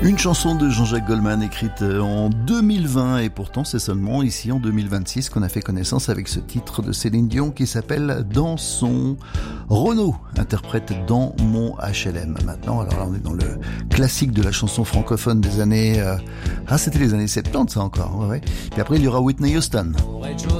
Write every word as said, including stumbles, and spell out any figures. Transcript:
Une chanson de Jean-Jacques Goldman écrite en deux mille vingt et pourtant c'est seulement ici en deux mille vingt-six qu'on a fait connaissance avec ce titre de Céline Dion qui s'appelle Dans son. Renaud interprète Dans mon H L M. Maintenant, alors là on est dans le classique de la chanson francophone des années... Euh... Ah c'était les années soixante-dix ça encore, ouais, ouais. Et après il y aura Whitney Houston.